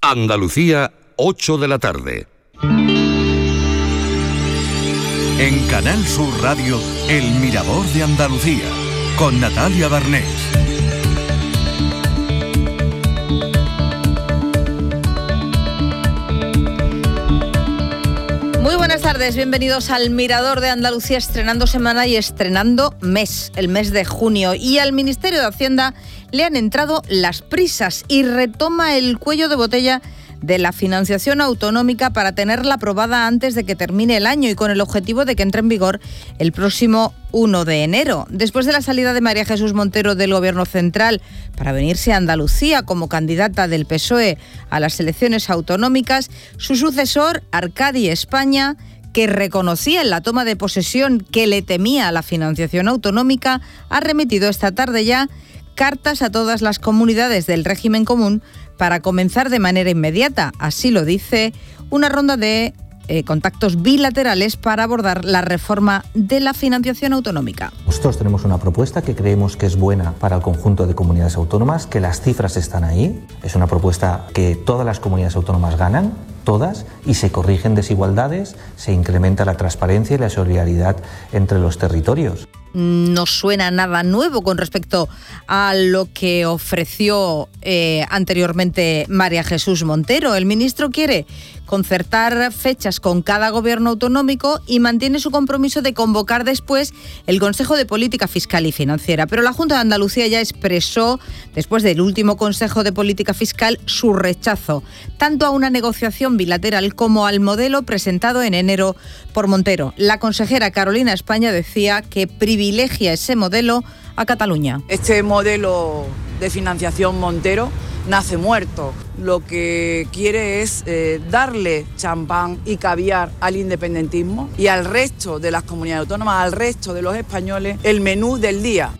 Andalucía, 8 de la tarde. En Canal Sur Radio, El Mirador de Andalucía, con Natalia Barnés. Muy buenas tardes, bienvenidos al Mirador de Andalucía, estrenando semana y estrenando mes, el mes de junio. Y al Ministerio de Hacienda le han entrado las prisas y retoma el cuello de botella de la financiación autonómica para tenerla aprobada antes de que termine el año y con el objetivo de que entre en vigor el próximo 1 de enero. Después de la salida de María Jesús Montero del Gobierno Central para venirse a Andalucía como candidata del PSOE a las elecciones autonómicas, su sucesor, Arcadi España, que reconocía en la toma de posesión que le temía a la financiación autonómica, ha remitido esta tarde ya cartas a todas las comunidades del régimen común para comenzar de manera inmediata, así lo dice, una ronda de contactos bilaterales para abordar la reforma de la financiación autonómica. Nosotros tenemos una propuesta que creemos que es buena para el conjunto de comunidades autónomas, que las cifras están ahí. Es una propuesta que todas las comunidades autónomas ganan, todas, y se corrigen desigualdades, se incrementa la transparencia y la solidaridad entre los territorios. No suena nada nuevo con respecto a lo que ofreció anteriormente María Jesús Montero. El ministro quiere concertar fechas con cada gobierno autonómico y mantiene su compromiso de convocar después el Consejo de Política Fiscal y Financiera. Pero la Junta de Andalucía ya expresó, después del último Consejo de Política Fiscal, su rechazo tanto a una negociación bilateral como al modelo presentado en enero por Montero. La consejera Carolina España decía que privilegia ese modelo a Cataluña. Este modelo de financiación Montero nace muerto. Lo que quiere es darle champán y caviar al independentismo y al resto de las comunidades autónomas, al resto de los españoles, el menú del día.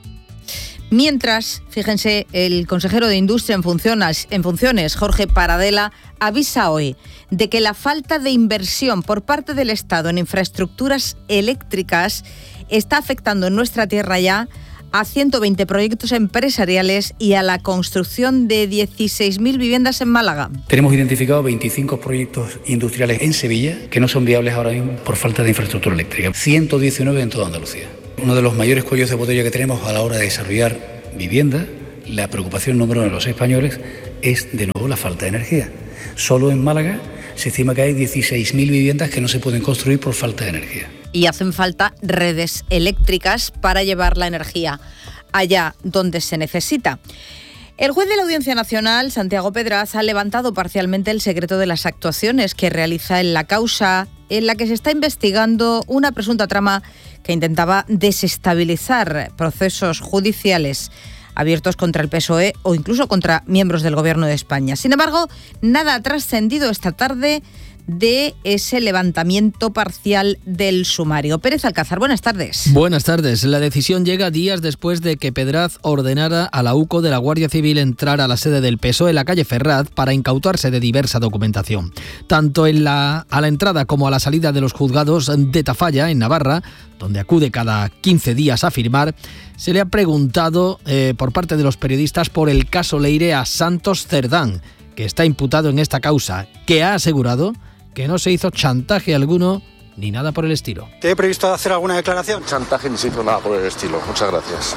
Mientras, fíjense, el consejero de Industria en funciones, Jorge Paradela, avisa hoy de que la falta de inversión por parte del Estado en infraestructuras eléctricas está afectando en nuestra tierra ya a 120 proyectos empresariales y a la construcción de 16.000 viviendas en Málaga. Tenemos identificado 25 proyectos industriales en Sevilla que no son viables ahora mismo por falta de infraestructura eléctrica. 119 en toda Andalucía. Uno de los mayores cuellos de botella que tenemos a la hora de desarrollar vivienda, la preocupación número 1 de los españoles, es de nuevo la falta de energía. Solo en Málaga se estima que hay 16.000 viviendas que no se pueden construir por falta de energía. Y hacen falta redes eléctricas para llevar la energía allá donde se necesita. El juez de la Audiencia Nacional, Santiago Pedraz, ha levantado parcialmente el secreto de las actuaciones que realiza en la causa en la que se está investigando una presunta trama que intentaba desestabilizar procesos judiciales abiertos contra el PSOE o incluso contra miembros del Gobierno de España. Sin embargo, nada ha trascendido esta tarde de ese levantamiento parcial del sumario. Pérez Alcázar, buenas tardes. Buenas tardes. La decisión llega días después de que Pedraz ordenara a la UCO de la Guardia Civil entrar a la sede del PSOE en la calle Ferraz para incautarse de diversa documentación. Tanto a la entrada como a la salida de los juzgados de Tafalla, en Navarra, donde acude cada 15 días a firmar, se le ha preguntado por parte de los periodistas por el caso Leire a Santos Cerdán, que está imputado en esta causa, que ha asegurado que no se hizo chantaje alguno ni nada por el estilo. ¿Te he previsto hacer alguna declaración? Chantaje ni se hizo nada por el estilo. Muchas gracias.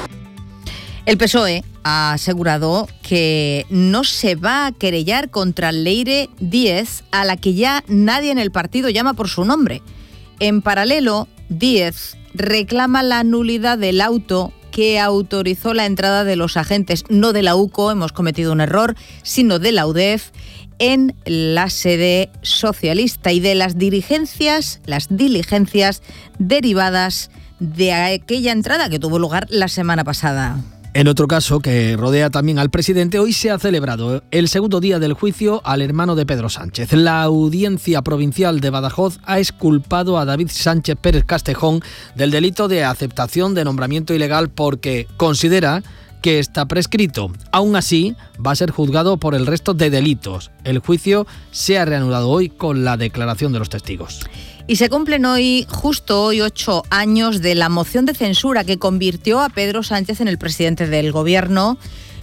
El PSOE ha asegurado que no se va a querellar contra Leire Díez, a la que ya nadie en el partido llama por su nombre. En paralelo, Díez reclama la nulidad del auto que autorizó la entrada de los agentes, no de la UCO, hemos cometido un error, sino de la UDEF, en la sede socialista y de las diligencias derivadas de aquella entrada que tuvo lugar la semana pasada. En otro caso que rodea también al presidente, hoy se ha celebrado el segundo día del juicio al hermano de Pedro Sánchez. La Audiencia Provincial de Badajoz ha exculpado a David Sánchez Pérez Castejón del delito de aceptación de nombramiento ilegal porque considera que está prescrito. Aún así, va a ser juzgado por el resto de delitos. El juicio se ha reanudado hoy con la declaración de los testigos. Y se cumplen justo hoy 8 años de la moción de censura que convirtió a Pedro Sánchez en el presidente del Gobierno,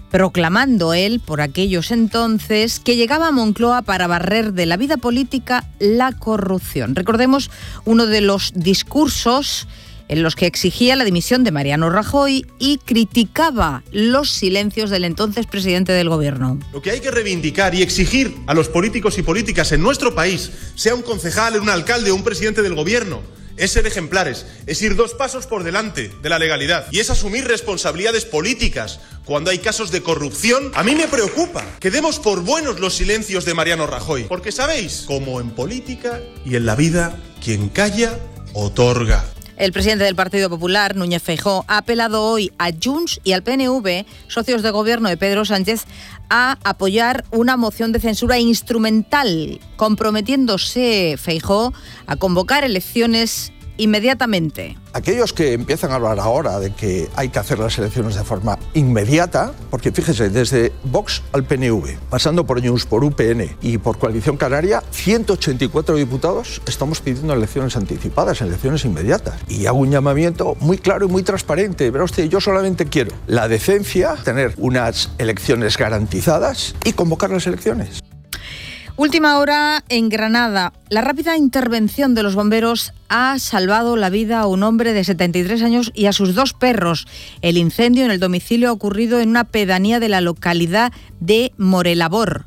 proclamando él, por aquellos entonces, que llegaba a Moncloa para barrer de la vida política la corrupción. Recordemos uno de los discursos en los que exigía la dimisión de Mariano Rajoy y criticaba los silencios del entonces presidente del gobierno. Lo que hay que reivindicar y exigir a los políticos y políticas en nuestro país, sea un concejal, un alcalde o un presidente del gobierno, es ser ejemplares, es ir 2 pasos por delante de la legalidad y es asumir responsabilidades políticas cuando hay casos de corrupción. A mí me preocupa que demos por buenos los silencios de Mariano Rajoy, porque sabéis, como en política y en la vida, quien calla, otorga. El presidente del Partido Popular, Núñez Feijóo, ha apelado hoy a Junts y al PNV, socios de gobierno de Pedro Sánchez, a apoyar una moción de censura instrumental, comprometiéndose Feijóo a convocar elecciones inmediatamente. Aquellos que empiezan a hablar ahora de que hay que hacer las elecciones de forma inmediata, porque fíjese, desde Vox al PNV, pasando por Junts, por UPN y por Coalición Canaria, 184 diputados estamos pidiendo elecciones anticipadas, elecciones inmediatas. Y hago un llamamiento muy claro y muy transparente. Verá usted, yo solamente quiero la decencia, tener unas elecciones garantizadas y convocar las elecciones. Última hora en Granada. La rápida intervención de los bomberos ha salvado la vida a un hombre de 73 años y a sus 2 perros. El incendio en el domicilio ha ocurrido en una pedanía de la localidad de Morelábor.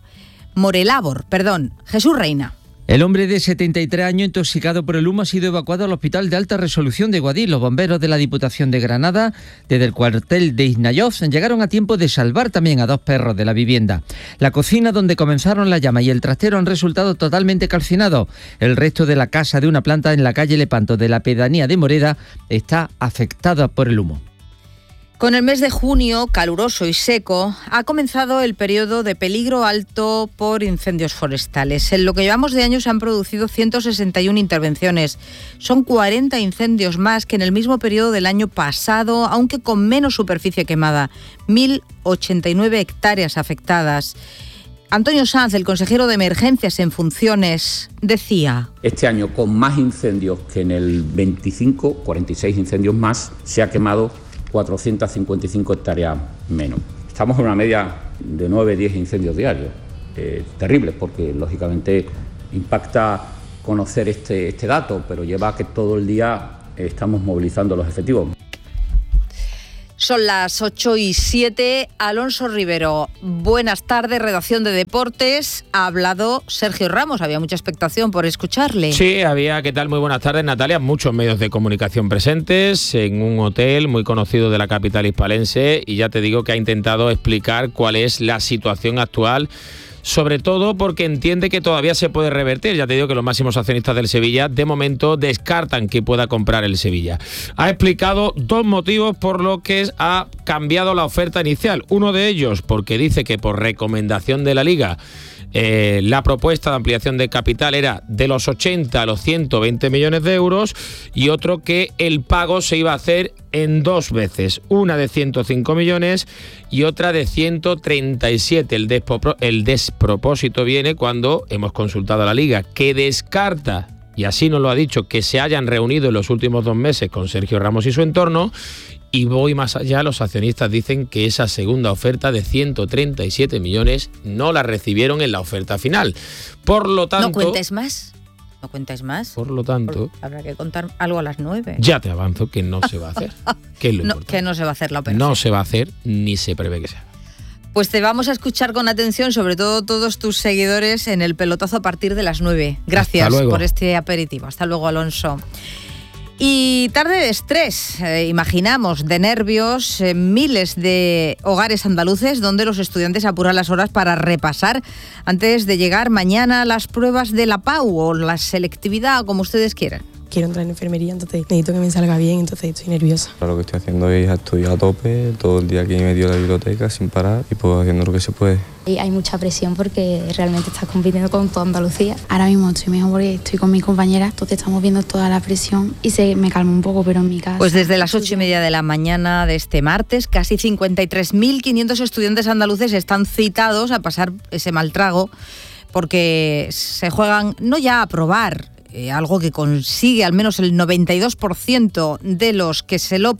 Jesús Reina. El hombre de 73 años intoxicado por el humo ha sido evacuado al Hospital de Alta Resolución de Guadix. Los bomberos de la Diputación de Granada, desde el cuartel de Isnayoz, llegaron a tiempo de salvar también a 2 perros de la vivienda. La cocina donde comenzaron las llamas y el trastero han resultado totalmente calcinados. El resto de la casa de una planta en la calle Lepanto de la pedanía de Moreda está afectada por el humo. Con el mes de junio, caluroso y seco, ha comenzado el periodo de peligro alto por incendios forestales. En lo que llevamos de año se han producido 161 intervenciones. Son 40 incendios más que en el mismo periodo del año pasado, aunque con menos superficie quemada. 1.089 hectáreas afectadas. Antonio Sanz, el consejero de Emergencias en funciones, decía: Este año, con más incendios que en el 25, 46 incendios más, se ha quemado 455 hectáreas menos. Estamos en una media de 9-10 incendios diarios. Terribles, porque lógicamente impacta conocer este dato, pero lleva a que todo el día estamos movilizando los efectivos. Son las 8:07. Alonso Rivero, buenas tardes, redacción de Deportes. Ha hablado Sergio Ramos, había mucha expectación por escucharle. Sí, había. ¿Qué tal? Muy buenas tardes, Natalia. Muchos medios de comunicación presentes en un hotel muy conocido de la capital hispalense, y ya te digo que ha intentado explicar cuál es la situación actual, sobre todo porque entiende que todavía se puede revertir. Ya te digo que los máximos accionistas del Sevilla de momento descartan que pueda comprar el Sevilla. Ha explicado 2 motivos por los que ha cambiado la oferta inicial. Uno de ellos porque dice que por recomendación de la Liga la propuesta de ampliación de capital era de los 80 a los 120 millones de euros, y otro que el pago se iba a hacer en 2 veces, una de 105 millones y otra de 137. El despropósito viene cuando hemos consultado a la Liga, que descarta, y así nos lo ha dicho, que se hayan reunido en los últimos 2 meses con Sergio Ramos y su entorno. Y voy más allá, los accionistas dicen que esa segunda oferta de 137 millones no la recibieron en la oferta final. Por lo tanto... ¿No cuentes más? ¿No cuentes más? Por lo tanto... Habrá que contar algo a las 9. Ya te avanzo que no se va a hacer. Que no se va a hacer la operación. No se va a hacer, ni se prevé que se haga. Pues te vamos a escuchar con atención, sobre todo todos tus seguidores, en el pelotazo a partir de las 9. Gracias por este aperitivo. Hasta luego, Alonso. Y tarde de estrés, imaginamos, de nervios, miles de hogares andaluces donde los estudiantes apuran las horas para repasar antes de llegar mañana a las pruebas de la PAU o la selectividad, como ustedes quieran. Quiero entrar en enfermería, entonces necesito que me salga bien, entonces estoy nerviosa. Lo que estoy haciendo es estudiar a tope, todo el día aquí medio de la biblioteca sin parar y pues haciendo lo que se puede. Y hay mucha presión porque realmente estás compitiendo con toda Andalucía. Ahora mismo estoy mejor porque estoy con mis compañeras, entonces estamos viendo toda la presión y me calma un poco, pero en mi casa... Pues desde las 8:30 de la mañana de este martes, casi 53.500 estudiantes andaluces están citados a pasar ese mal trago porque se juegan no ya a aprobar, algo que consigue al menos el 92% de los que se lo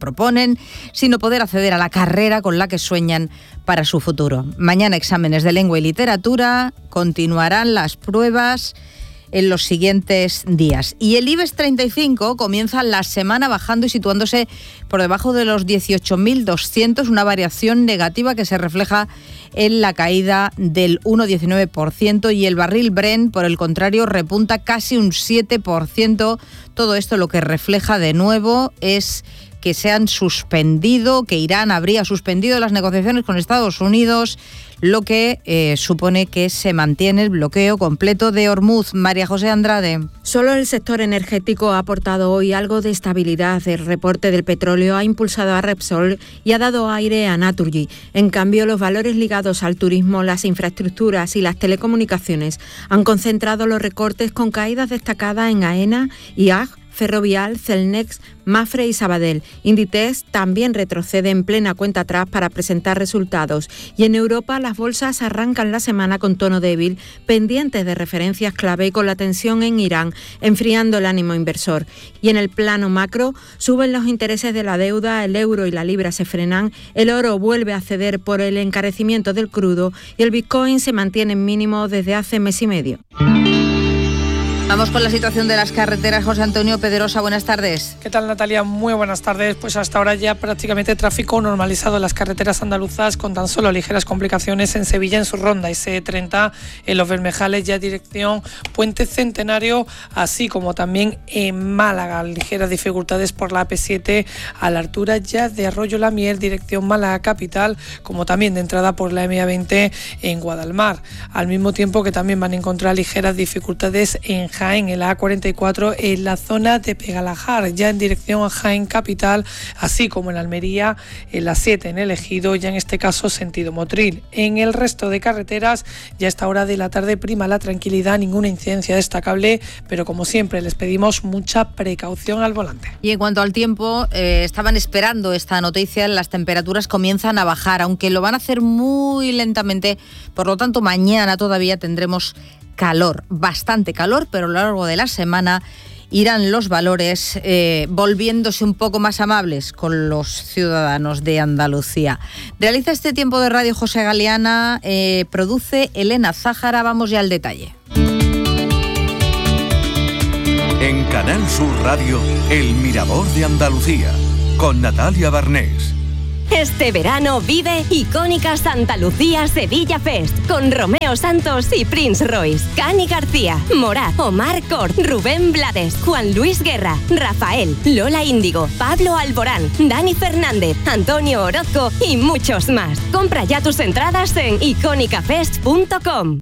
proponen, sino poder acceder a la carrera con la que sueñan para su futuro. Mañana exámenes de lengua y literatura, continuarán las pruebas en los siguientes días. Y el IBEX 35 comienza la semana bajando y situándose por debajo de los 18.200, una variación negativa que se refleja en la caída del 1,19%, y el barril Brent, por el contrario, repunta casi un 7%. Todo esto lo que refleja de nuevo es que se han suspendido, que Irán habría suspendido las negociaciones con Estados Unidos, lo que supone que se mantiene el bloqueo completo de Hormuz. María José Andrade. Solo el sector energético ha aportado hoy algo de estabilidad. El reporte del petróleo ha impulsado a Repsol y ha dado aire a Naturgy. En cambio, los valores ligados al turismo, las infraestructuras y las telecomunicaciones han concentrado los recortes, con caídas destacadas en AENA, IAG, Ferrovial, Celnex, Mafre y Sabadell. Inditex también retrocede en plena cuenta atrás para presentar resultados. Y en Europa las bolsas arrancan la semana con tono débil, pendientes de referencias clave y con la tensión en Irán enfriando el ánimo inversor. Y en el plano macro suben los intereses de la deuda, el euro y la libra se frenan, el oro vuelve a ceder por el encarecimiento del crudo y el Bitcoin se mantiene en mínimo desde hace mes y medio. Vamos con la situación de las carreteras. José Antonio Pedrosa, buenas tardes. ¿Qué tal, Natalia? Muy buenas tardes. Pues hasta ahora ya prácticamente tráfico normalizado en las carreteras andaluzas, con tan solo ligeras complicaciones en Sevilla en su ronda, S30 en Los Bermejales, ya dirección Puente Centenario, así como también en Málaga. Ligeras dificultades por la AP7 a la altura ya de Arroyo La Miel, dirección Málaga capital, como también de entrada por la MA20 en Guadalmar. Al mismo tiempo que también van a encontrar ligeras dificultades en Jaén, en la A44, en la zona de Pegalajar, ya en dirección a Jaén capital, así como en Almería, en la 7 en el Ejido, ya en este caso sentido Motril. En el resto de carreteras, ya a esta hora de la tarde prima la tranquilidad, ninguna incidencia destacable, pero como siempre les pedimos mucha precaución al volante. Y en cuanto al tiempo, estaban esperando esta noticia, las temperaturas comienzan a bajar, aunque lo van a hacer muy lentamente, por lo tanto mañana todavía tendremos calor, bastante calor, pero a lo largo de la semana irán los valores volviéndose un poco más amables con los ciudadanos de Andalucía. Realiza este tiempo de radio José Galeana, produce Elena Zájara. Vamos ya al detalle. En Canal Sur Radio, El Mirador de Andalucía, con Natalia Barnés. Este verano vive Icónica Santa Lucía Sevilla Fest con Romeo Santos y Prince Royce, Cani García, Morat, Omar Cort, Rubén Blades, Juan Luis Guerra, Rafael, Lola Índigo, Pablo Alborán, Dani Fernández, Antonio Orozco y muchos más. Compra ya tus entradas en iconicafest.com.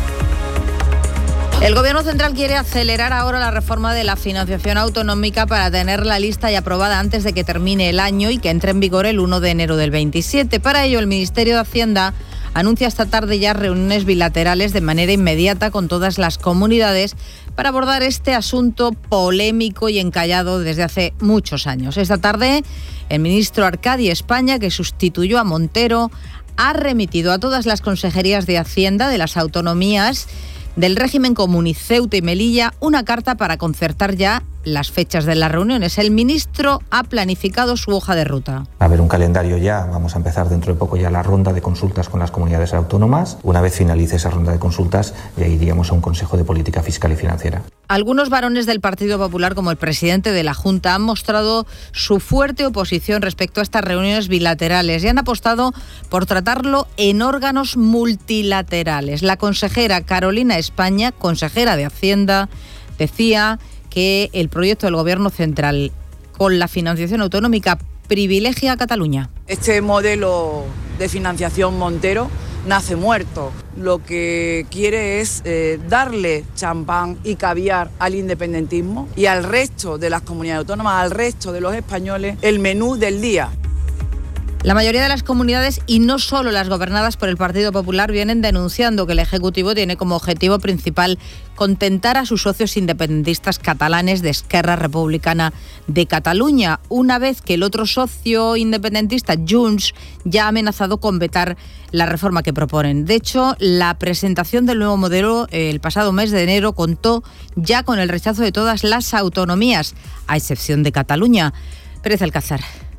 El Gobierno central quiere acelerar ahora la reforma de la financiación autonómica para tenerla lista y aprobada antes de que termine el año y que entre en vigor el 1 de enero del 27. Para ello, el Ministerio de Hacienda anuncia esta tarde ya reuniones bilaterales de manera inmediata con todas las comunidades para abordar este asunto polémico y encallado desde hace muchos años. Esta tarde, el ministro Arcadi España, que sustituyó a Montero, ha remitido a todas las consejerías de Hacienda de las autonomías del régimen común y Ceuta y Melilla una carta para concertar ya las fechas de las reuniones. El ministro ha planificado su hoja de ruta. Va a haber un calendario ya, vamos a empezar dentro de poco ya la ronda de consultas con las comunidades autónomas. Una vez finalice esa ronda de consultas, ya iríamos a un Consejo de Política Fiscal y Financiera. Algunos varones del Partido Popular, como el presidente de la Junta, han mostrado su fuerte oposición respecto a estas reuniones bilaterales y han apostado por tratarlo en órganos multilaterales. La consejera Carolina España, consejera de Hacienda, decía que el proyecto del Gobierno central con la financiación autonómica privilegia a Cataluña. Este modelo de financiación Montero nace muerto. Lo que quiere es darle champán y caviar al independentismo y al resto de las comunidades autónomas, al resto de los españoles, el menú del día. La mayoría de las comunidades, y no solo las gobernadas por el Partido Popular, vienen denunciando que el Ejecutivo tiene como objetivo principal contentar a sus socios independentistas catalanes de Esquerra Republicana de Cataluña, una vez que el otro socio independentista, Junts, ya ha amenazado con vetar la reforma que proponen. De hecho, la presentación del nuevo modelo el pasado mes de enero contó ya con el rechazo de todas las autonomías, a excepción de Cataluña. Pérez Alcázar.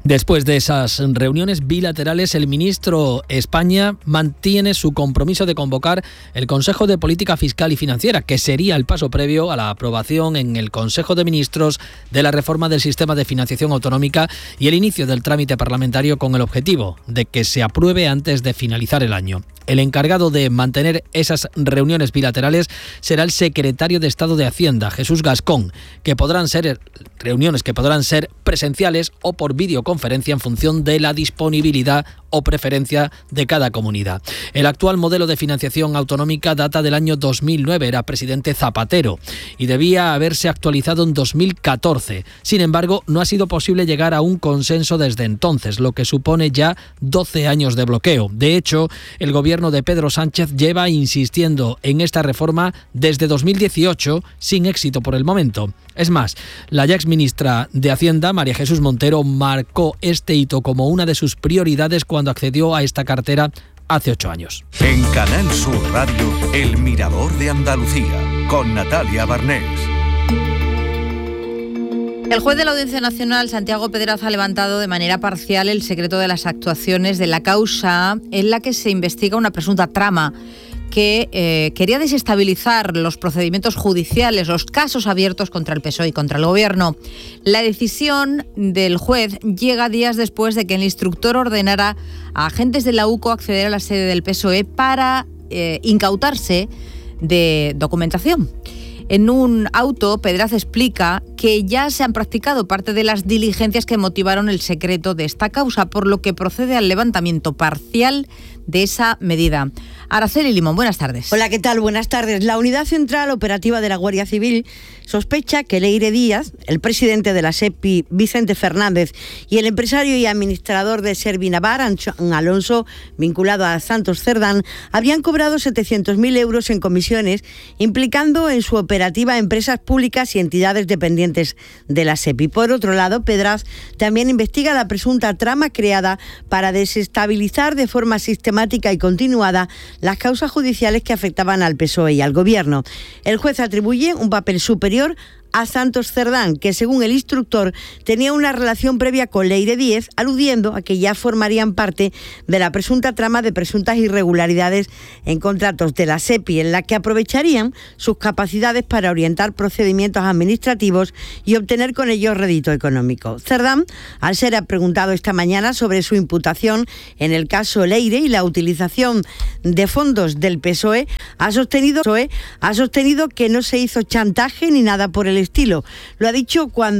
Después de esas reuniones bilaterales, el ministro España mantiene su compromiso de convocar el Consejo de Política Fiscal y Financiera, que sería el paso previo a la aprobación en el Consejo de Ministros de la reforma del sistema de financiación autonómica y el inicio del trámite parlamentario, con el objetivo de que se apruebe antes de finalizar el año. El encargado de mantener esas reuniones bilaterales será el secretario de Estado de Hacienda, Jesús Gascón, que podrán ser reuniones que podrán ser presenciales o por videoconferencia en función de la disponibilidad o preferencia de cada comunidad. El actual modelo de financiación autonómica data del año 2009, era presidente Zapatero y debía haberse actualizado en 2014. Sin embargo, no ha sido posible llegar a un consenso desde entonces, lo que supone ya 12 años de bloqueo. De hecho, el gobierno de Pedro Sánchez lleva insistiendo en esta reforma desde 2018, sin éxito por el momento. Es más, la ya exministra de Hacienda, María Jesús Montero, marcó este hito como una de sus prioridades cuando accedió a esta cartera hace 8 años. En Canal Sur Radio, El Mirador de Andalucía, con Natalia Barnés. El juez de la Audiencia Nacional, Santiago Pedraz, ha levantado de manera parcial el secreto de las actuaciones de la causa en la que se investiga una presunta trama que quería desestabilizar los procedimientos judiciales, los casos abiertos contra el PSOE y contra el Gobierno. La decisión del juez llega días después de que el instructor ordenara a agentes de la UCO acceder a la sede del PSOE para incautarse de documentación. En un auto, Pedraz explica que ya se han practicado parte de las diligencias que motivaron el secreto de esta causa, por lo que procede al levantamiento parcial de esa medida. Araceli Limón, buenas tardes. Hola, ¿qué tal? Buenas tardes. La Unidad Central Operativa de la Guardia Civil sospecha que Leire Díaz, el presidente de la SEPI, Vicente Fernández, y el empresario y administrador de Servinavar, Alonso, vinculado a Santos Cerdán, habrían cobrado 700.000 euros en comisiones, implicando en su operativa a empresas públicas y entidades dependientes de la SEPI. Por otro lado, Pedraz también investiga la presunta trama creada para desestabilizar de forma sistemática y continuada las causas judiciales que afectaban al PSOE y al Gobierno. El juez atribuye un papel superior a Santos Cerdán, que según el instructor tenía una relación previa con Leire Díaz, aludiendo a que ya formarían parte de la presunta trama de presuntas irregularidades en contratos de la SEPI, en la que aprovecharían sus capacidades para orientar procedimientos administrativos y obtener con ellos rédito económico. Cerdán, al ser preguntado esta mañana sobre su imputación en el caso Leire y la utilización de fondos del PSOE, ha sostenido que no se hizo chantaje ni nada por el estilo. Lo ha dicho cuando